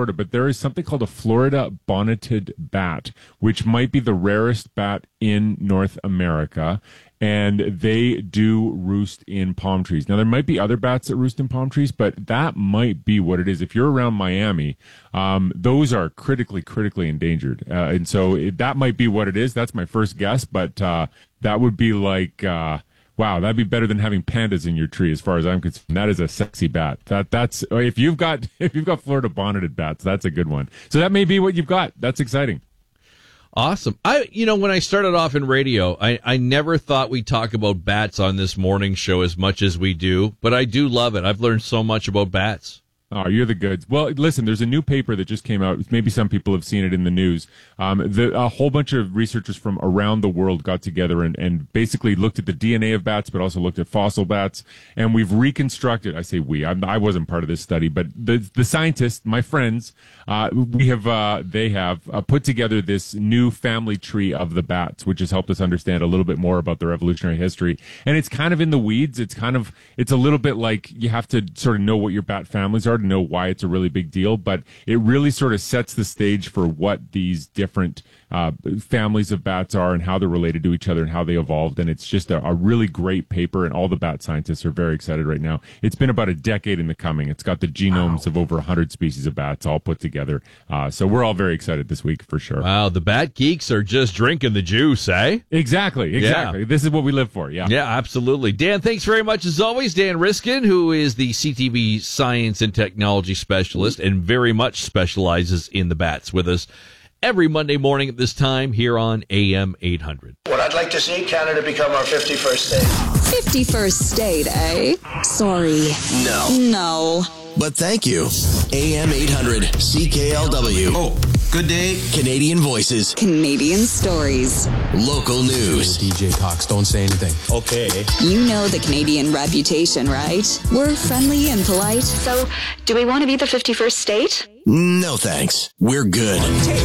Florida, but there is something called a Florida bonneted bat, which might be the rarest bat in North America. And they do roost in palm trees. Now, there might be other bats that roost in palm trees, but that might be what it is. If you're around Miami, those are critically endangered. And so that might be what it is. That's my first guess, but that would be like... wow, that'd be better than having pandas in your tree, as far as I'm concerned. That is a sexy bat. That's if you've got Florida bonneted bats, that's a good one. So that may be what you've got. That's exciting. Awesome. When I started off in radio, I never thought we'd talk about bats on this morning show as much as we do, but I do love it. I've learned so much about bats. Oh, you're the goods. Well, listen, there's a new paper that just came out. Maybe some people have seen it in the news. A whole bunch of researchers from around the world got together and basically looked at the DNA of bats, but also looked at fossil bats. And we've reconstructed, I say we, I wasn't part of this study, but the scientists, my friends, they have put together this new family tree of the bats, which has helped us understand a little bit more about their evolutionary history. And it's kind of in the weeds. It's a little bit like you have to sort of know what your bat families are to know why it's a really big deal, but it really sort of sets the stage for what these different families of bats are and how they're related to each other and how they evolved. And it's just a really great paper, and all the bat scientists are very excited right now. It's been about a decade in the coming. It's got the genomes of over 100 species of bats all put together. So we're all very excited this week for sure. Wow, the bat geeks are just drinking the juice, eh? Exactly. Yeah. This is what we live for. Yeah, absolutely. Dan, thanks very much as always. Dan Riskin, who is the CTV Science and Technology Specialist and very much specializes in the bats, with us every Monday morning at this time here on AM 800. What I'd like to see, Canada become our 51st state. 51st state, eh? Sorry. No. But thank you. AM 800 CKLW. Oh, good day. Canadian voices. Canadian stories. Local news. DJ Cox, don't say anything. Okay. You know the Canadian reputation, right? We're friendly and polite. So, do we want to be the 51st state? No thanks. We're good.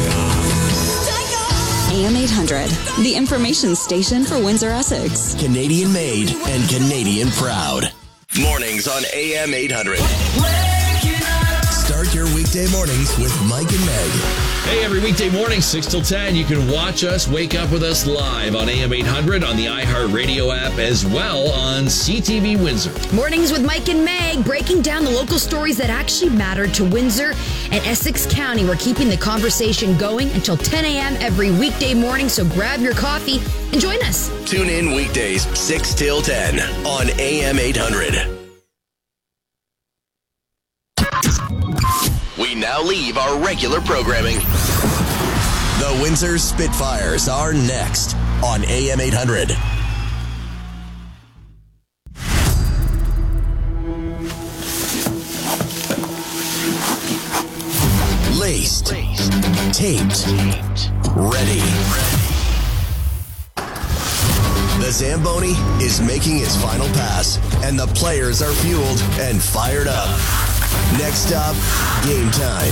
AM 800, the information station for Windsor, Essex. Canadian made and Canadian proud. Mornings on AM 800. Start your weekday mornings with Mike and Meg. Hey, every weekday morning, 6 till 10, you can watch us, wake up with us live on AM 800 on the iHeartRadio app, as well on CTV Windsor. Mornings with Mike and Meg, breaking down the local stories that actually matter to Windsor and Essex County. We're keeping the conversation going until 10 a.m. every weekday morning, so grab your coffee and join us. Tune in weekdays 6 till 10 on AM 800. We now leave our regular programming. The Windsor Spitfires are next on AM 800. Laced. Taped. Ready. The Zamboni is making its final pass, and the players are fueled and fired up. Next up, game time.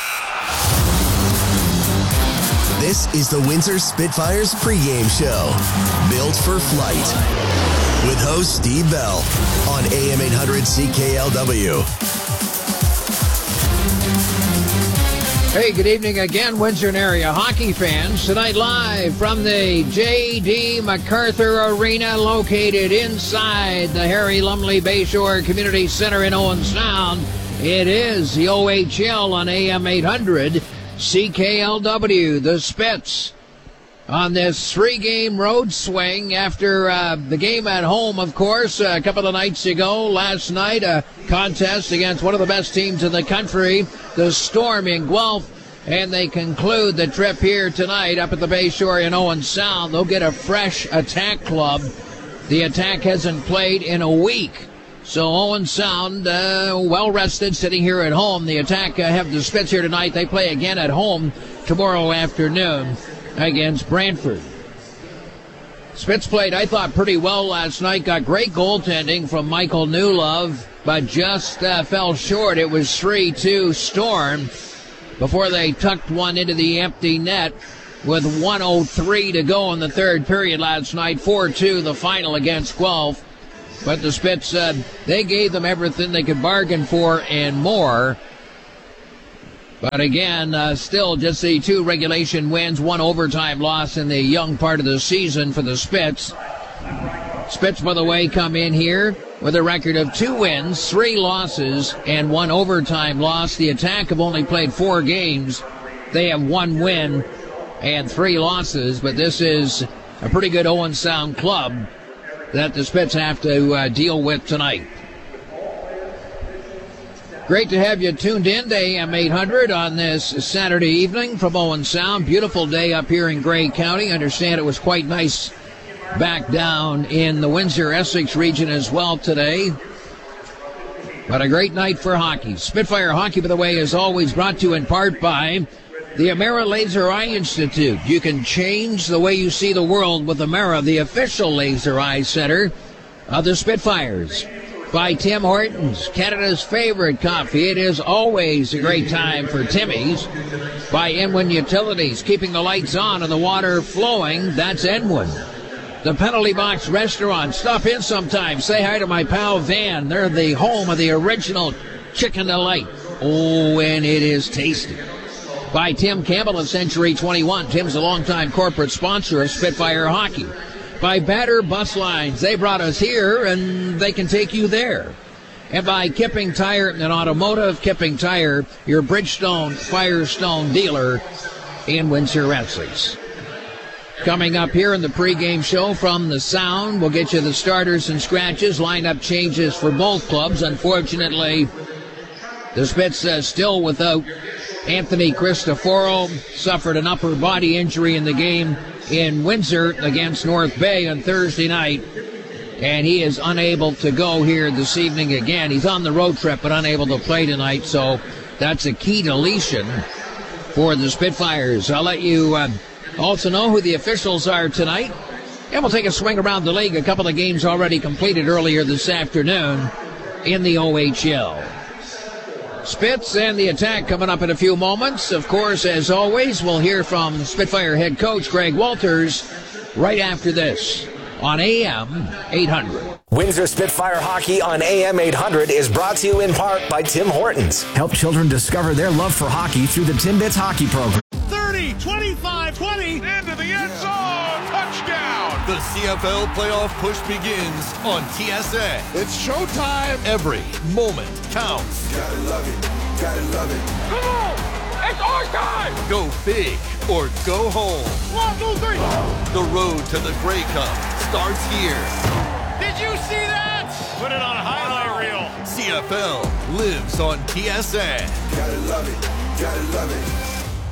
This is the Windsor Spitfires pregame show, built for flight, with host Steve Bell on AM 800 CKLW. Hey, good evening again, Windsor and area hockey fans. Tonight live from the J.D. MacArthur Arena, located inside the Harry Lumley Bayshore Community Center in Owen Sound. It is the OHL on AM 800, CKLW, the Spits, on this three-game road swing after the game at home, of course, a couple of nights ago. Last night, a contest against one of the best teams in the country, the Storm in Guelph, and they conclude the trip here tonight up at the Bayshore in Owen Sound. They'll get a fresh attack club. The attack hasn't played in a week. So Owen Sound, well-rested, sitting here at home. The attack have the Spits here tonight. They play again at home tomorrow afternoon against Brantford. Spits played, I thought, pretty well last night. Got great goaltending from Michael Newlove, but just fell short. It was 3-2 Storm before they tucked one into the empty net with 1:03 to go in the third period last night. 4-2 the final against Guelph. But the Spits, they gave them everything they could bargain for and more. But again, still just the 2 regulation wins, 1 overtime loss in the young part of the season for the Spits. Spits, by the way, come in here with a record of 2 wins, 3 losses, and 1 overtime loss. The Attack have only played 4 games. They have 1 win and 3 losses, but this is a pretty good Owen Sound club that the Spits have to deal with tonight. Great to have you tuned in to AM 800 on this Saturday evening from Owen Sound. Beautiful day up here in Grey County. I understand it was quite nice back down in the Windsor-Essex region as well today. But a great night for hockey. Spitfire Hockey, by the way, is always brought to you in part by the Amera Laser Eye Institute. You can change the way you see the world with Amera, the official laser eye center of the Spitfires. By Tim Hortons, Canada's favorite coffee. It is always a great time for Timmy's. By Enwin Utilities, keeping the lights on and the water flowing. That's Enwin. The Penalty Box Restaurant. Stop in sometime. Say hi to my pal Van. They're the home of the original Chicken Delight. Oh, and it is tasty. By Tim Campbell of Century 21. Tim's a longtime corporate sponsor of Spitfire Hockey. By Batter Bus Lines. They brought us here, and they can take you there. And by Kipping Tire and Automotive. Kipping Tire, your Bridgestone Firestone dealer in Windsor-Essex. Coming up here in the pregame show from the Sound, we'll get you the starters and scratches, lineup changes for both clubs. Unfortunately, the Spits still without Anthony Cristoforo, suffered an upper body injury in the game in Windsor against North Bay on Thursday night, and he is unable to go here this evening again. He's on the road trip but unable to play tonight, so that's a key deletion for the Spitfires. I'll let you also know who the officials are tonight, and we'll take a swing around the league. A couple of games already completed earlier this afternoon in the OHL. Spits and the Attack coming up in a few moments. Of course, as always, we'll hear from Spitfire head coach Greg Walters right after this on AM 800. Windsor Spitfire Hockey on AM 800 is brought to you in part by Tim Hortons. Help children discover their love for hockey through the Timbits Hockey Program. 30, 25, 20, into the end zone, touchdown! The CFL playoff push begins on TSN. It's showtime. Every moment counts. Gotta love it, gotta love it. Come on, it's our time! Go big or go home. 1, 2, 3. The road to the Grey Cup starts here. Did you see that? Put it on a highlight reel. CFL lives on TSN. Gotta love it, gotta love it.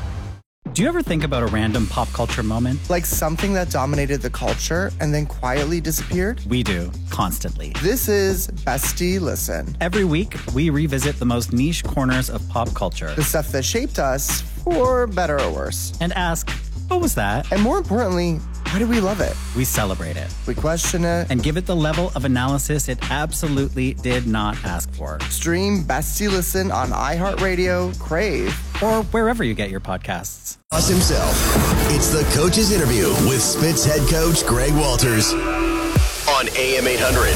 Do you ever think about a random pop culture moment? Like something that dominated the culture and then quietly disappeared? We do, constantly. This is Bestie Listen. Every week, we revisit the most niche corners of pop culture. The stuff that shaped us, for better or worse. And ask, what was that? And more importantly, why do we love it? We celebrate it. We question it. And give it the level of analysis it absolutely did not ask for. Stream Bestie Listen on iHeartRadio, Crave, or wherever you get your podcasts. Himself. It's the Coach's Interview with Spits head coach Greg Walters on AM 800.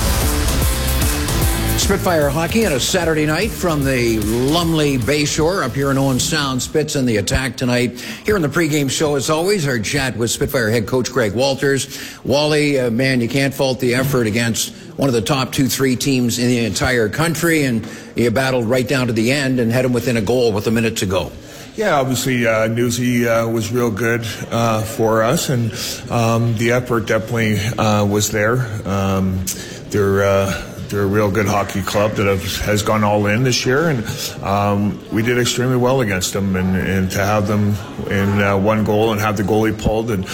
Spitfire Hockey on a Saturday night from the Lumley Bayshore up here in Owen Sound. Spits and the Attack tonight. Here in the pregame show, as always, our chat with Spitfire head coach Greg Walters. Wally, man, you can't fault the effort against one of the top 2-3 teams in the entire country, and you battled right down to the end and had them within a goal with a minute to go. Yeah, obviously Newsy was real good for us, and the effort definitely was there. They're a real good hockey club that has gone all in this year, and we did extremely well against them. And to have them in one goal and have the goalie pulled, and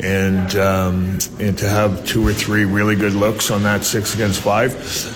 to have 2 or 3 really good looks on that 6 against 5,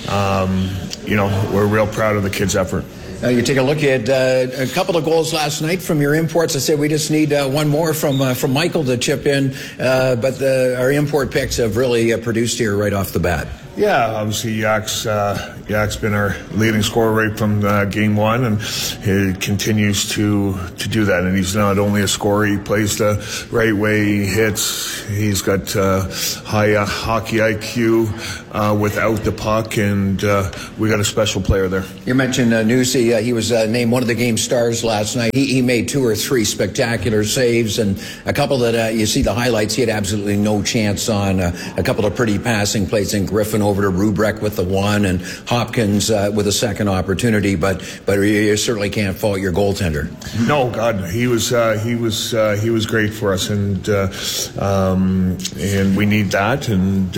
we're real proud of the kids' effort. You take a look at a couple of goals last night from your imports. I said we just need one more from Michael to chip in, but our import picks have really produced here right off the bat. Yeah, obviously Yak's been our leading scorer right from game 1, and he continues to do that. And he's not only a scorer; he plays the right way. He hits. He's got high hockey IQ. without the puck, and we got a special player there. You mentioned Newsy. He was named one of the game stars last night. He made 2 or 3 spectacular saves, and a couple that you see the highlights, he had absolutely no chance on. A couple of pretty passing plays in Griffin over to Rubrek with the one, and Hopkins with a second opportunity. But you certainly can't fault your goaltender. No, God, he was great for us, and we need that, and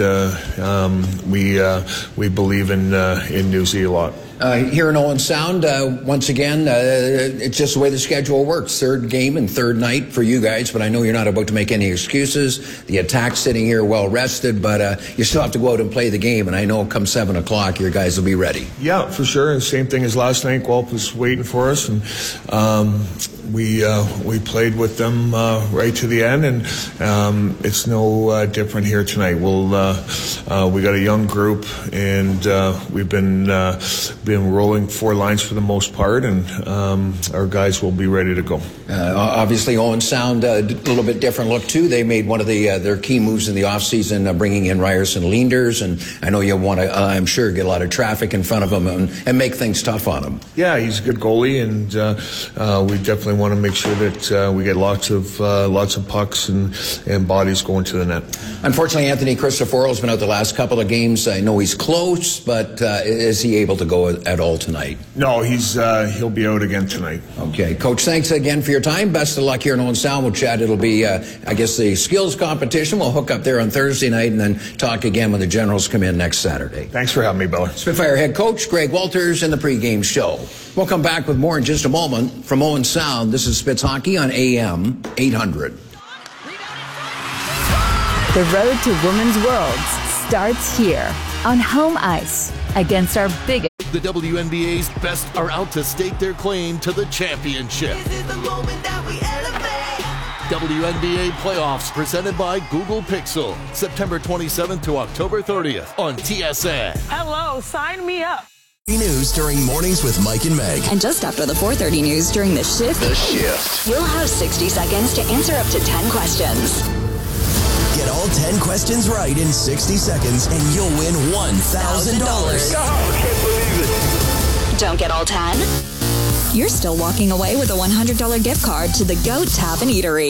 we believe in Newsy a lot. Here in Owen Sound, once again, it's just the way the schedule works. Third game and third night for you guys, but I know you're not about to make any excuses. The Attack sitting here well rested, but you still have to go out and play the game, and I know come 7 o'clock your guys will be ready. Yeah, for sure. And same thing as last night. Guelph was waiting for us, and we played with them right to the end, and it's no different here tonight. We got a young group, and we've been rolling 4 lines for the most part, and our guys will be ready to go. Obviously, Owen Sound, a little bit different look too. They made one of their key moves in the offseason, bringing in Ryerson Leenders, and I know you want to, I'm sure, get a lot of traffic in front of him and make things tough on him. Yeah, he's a good goalie, and we definitely want to make sure that we get lots of pucks and bodies going to the net. Unfortunately, Anthony Cristoforo has been out the last couple of games. I know he's close, but is he able to go at all tonight? No, he'll be out again tonight. Okay, Coach, thanks again for your time. Best of luck here in Owen Sound. We'll chat. It'll be, I guess, the skills competition. We'll hook up there on Thursday night and then talk again when the Generals come in next Saturday. Thanks for having me, Bella. Spitfire head coach Greg Walters in the pregame show. We'll come back with more in just a moment from Owen Sound. This is Spitz Hockey on AM 800. The road to Women's Worlds starts here on home ice against our biggest. The WNBA's best are out to stake their claim to the championship. This is the moment that we elevate. WNBA playoffs presented by Google Pixel. September 27th to October 30th on TSN. Hello, sign me up. News during Mornings with Mike and Meg. And just after the 4:30 news during The Shift. The Shift. You'll have 60 seconds to answer up to 10 questions. Get all 10 questions right in 60 seconds and you'll win $1,000. Don't get all 10? You're still walking away with a $100 gift card to the Goat Tavern Eatery.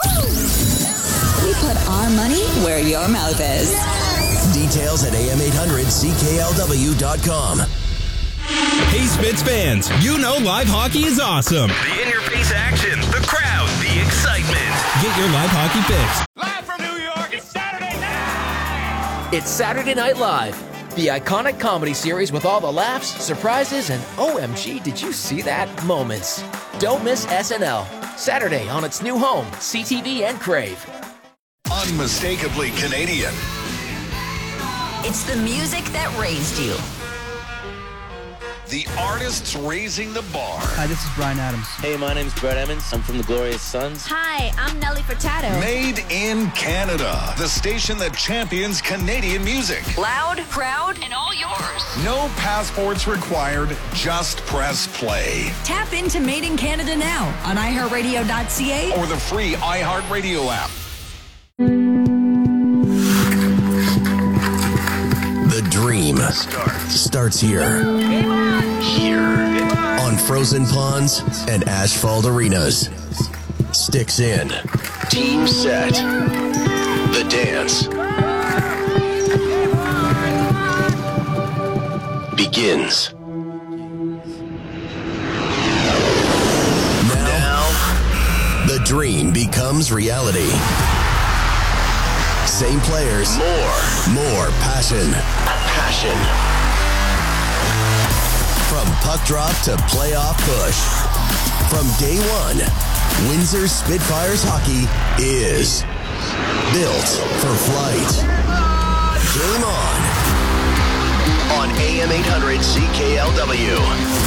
We put our money where your mouth is. Details at am800CKLW.com. Hey, Spitz fans, you know live hockey is awesome. The in-your-face action, the crowd, the excitement. Get your live hockey fix. Live from New York, it's Saturday night! It's Saturday Night Live, the iconic comedy series with all the laughs, surprises, and OMG, did you see that? Moments. Don't miss SNL. Saturday on its new home, CTV and Crave. Unmistakably Canadian. It's the music that raised you. The artists raising the bar. Hi, this is Bryan Adams. Hey, my name's Brett Emmons. I'm from the Glorious Sons. Hi, I'm Nelly Furtado. Made in Canada. The station that champions Canadian music. Loud, proud, and all yours. No passports required. Just press play. Tap into Made in Canada now on iHeartRadio.ca or the free iHeartRadio app. The dream starts here. On frozen ponds and asphalt arenas. Sticks in. Team set. The dance begins. Now, the dream becomes reality. Same players. More passion. From puck drop to playoff push. From day one, Windsor Spitfires hockey is built for flight. Game on AM 800 CKLW.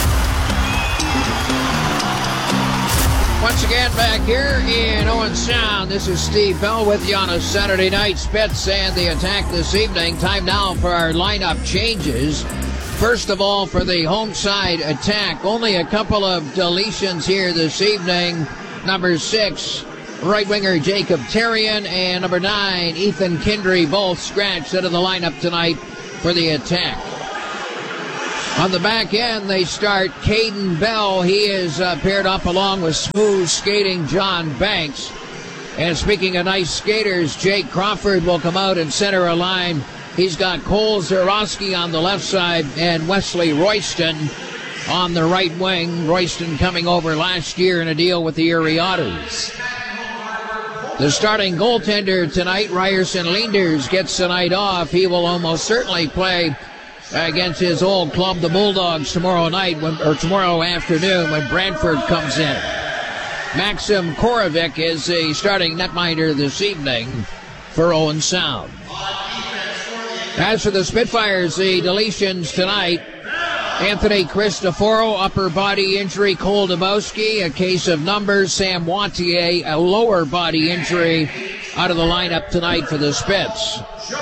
Once again, back here in Owen Sound, this is Steve Bell with you on a Saturday night. Spitz and the Attack this evening. Time now for our lineup changes. First of all, for the home side Attack, only a couple of deletions here this evening. Number 6, right winger Jacob Therrien, and number 9, Ethan Kindry, both scratched out of the lineup tonight for the attack. On the back end, they start Caden Bell. He is paired up along with smooth skating John Banks. And speaking of nice skaters, Jake Crawford will come out and center a line. He's got Cole Zarowski on the left side and Wesley Royston on the right wing. Royston coming over last year in a deal with the Erie Otters. The starting goaltender tonight, Ryerson Leenders, gets the night off. He will almost certainly play against his old club, the Bulldogs, tomorrow afternoon when Brantford comes in. Maxim Korovic is the starting netminder this evening for Owen Sound. As for the Spitfires, the deletions tonight, Anthony Cristoforo, upper body injury. Cole Dubowski, a case of numbers. Sam Wattier, a lower body injury, out of the lineup tonight for the Spits.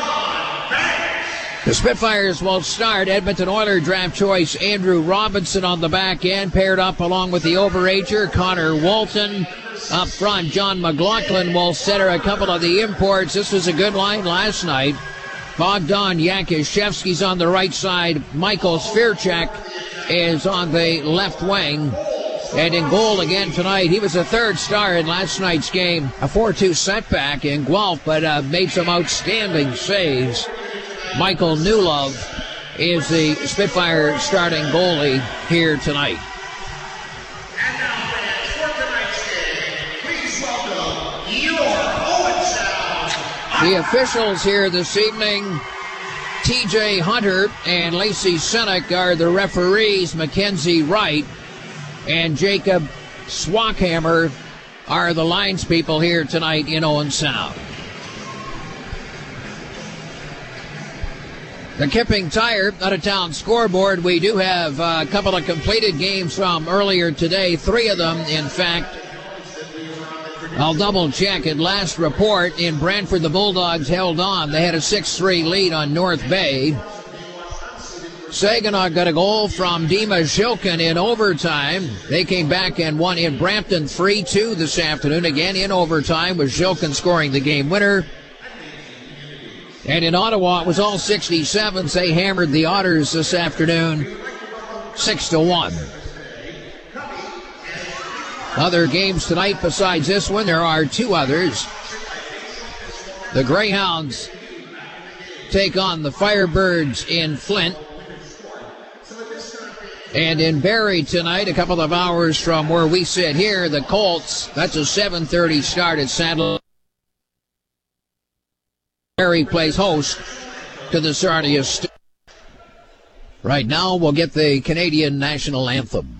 The Spitfires will start. Edmonton Oilers draft choice Andrew Robinson on the back end, paired up along with the overager Connor Walton. Up front, John McLaughlin will center a couple of the imports. This was a good line last night. Bogdan Yakushevsky's on the right side. Michael Svirchek is on the left wing. And in goal again tonight, he was a third star in last night's game. A 4-2 setback in Guelph, but made some outstanding saves. Michael Newlove is the Spitfire starting goalie here tonight. The officials here this evening, T.J. Hunter and Lacey Senek are the referees. Mackenzie Wright and Jacob Swackhammer are the lines people here tonight in Owen Sound. The Kipping Tire out-of-town scoreboard. We do have a couple of completed games from earlier today. 3 of them, in fact. I'll double-check it. Last report in Brantford, the Bulldogs held on. They had a 6-3 lead on North Bay. Saginaw got a goal from Dima Shilkin in overtime. They came back and won in Brampton 3-2 this afternoon. Again in overtime with Shilkin scoring the game winner. And in Ottawa, it was all 67s. They hammered the Otters this afternoon 6-1. Other games tonight besides this one, there are 2 others. The Greyhounds take on the Firebirds in Flint. And in Barrie tonight, a couple of hours from where we sit here, the Colts, that's a 7:30 start at Sadler. Barrie plays host to the Sarnia. Right now, we'll get the Canadian national anthem.